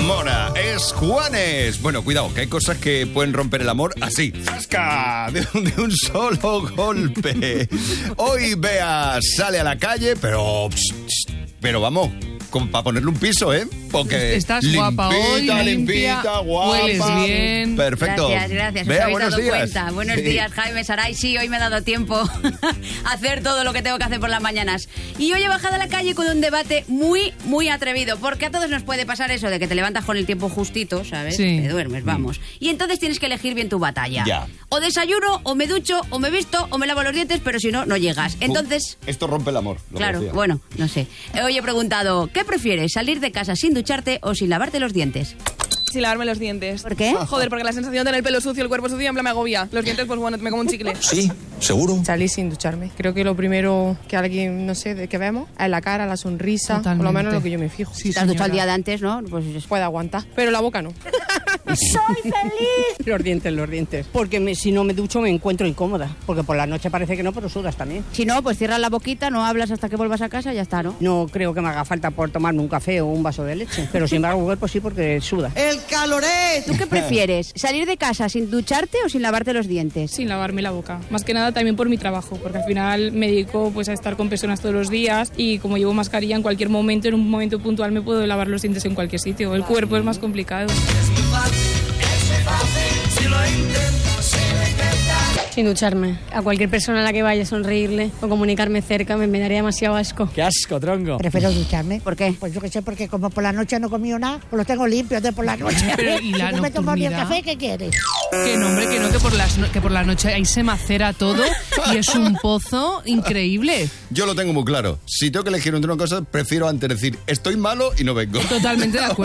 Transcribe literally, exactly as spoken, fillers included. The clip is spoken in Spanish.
Mora, es Juanes. Bueno, cuidado, que hay cosas que pueden romper el amor así, ¡zasca! De, de un solo golpe. Hoy Bea sale a la calle, pero... Pero vamos, como para ponerle un piso, ¿eh? Porque estás limpita, guapa hoy, limpia, limpita, guapa. hueles bien. Perfecto. Gracias, gracias. Bea, Os habéis buenos dado días. cuenta. Buenos Sí. días, Jaime Saray. Sí, hoy me ha dado tiempo a hacer todo lo que tengo que hacer por las mañanas. Y hoy he bajado a la calle con un debate muy, muy atrevido. Porque a todos nos puede pasar eso de que te levantas con el tiempo justito, ¿sabes? Sí. Te duermes, vamos. Y entonces tienes que elegir bien tu batalla. Ya. O desayuno, o me ducho, o me visto, o me lavo los dientes, pero si no, no llegas. Entonces... Esto rompe el amor. lo Claro, que decía. bueno, no sé. Hoy he preguntado, ¿qué prefieres? ¿Salir de casa sin ducharte o sin lavarte los dientes? Sin lavarme los dientes. ¿Por qué? Joder, porque la sensación de tener el pelo sucio, el cuerpo sucio, en plan me agobia. Los dientes, pues bueno, me como un chicle. Sí, seguro. Salir sin ducharme. Creo que lo primero que alguien, no sé, de que vemos es la cara, la sonrisa, Totalmente. por lo menos lo que yo me fijo. Sí, Si te has duchado el señora. día de antes, ¿no? Pues Puede aguantar, pero la boca no. ¡Soy feliz! Los dientes, los dientes. Porque me- si no me ducho me encuentro incómoda. Porque por la noche parece que no, pero sudas también. si no, pues cierras la boquita, no hablas hasta que vuelvas a casa y ya está, ¿no? No creo que me haga falta por tomarme un café o un vaso de leche. Pero sin embargo, el cuerpo sí, porque suda. ¡El calorés! ¿Tú qué prefieres? ¿Salir de casa sin ducharte o sin lavarte los dientes? Sin lavarme la boca. Más que nada también por mi trabajo, porque al final me dedico pues a estar con personas todos los días y como llevo mascarilla en cualquier momento, en un momento puntual me puedo lavar los dientes en cualquier sitio. El cuerpo es más complicado. Sin ducharme. A cualquier persona a la que vaya a sonreírle o comunicarme cerca me, me daría demasiado asco. ¡Qué asco, tronco! Prefiero ducharme. ¿Por qué? Pues yo que sé, porque como por la noche no he comido nada, pues lo tengo limpio de por la noche. Pero, ¿y la si no me tomo ni el nocturnidad? café, ¿qué quieres? Que no, hombre, que no, que por, las no- que por la noche ahí se macera todo y es un pozo increíble. Yo lo tengo muy claro. Si tengo que elegir entre una cosa, prefiero antes decir estoy malo y no vengo. Totalmente de acuerdo.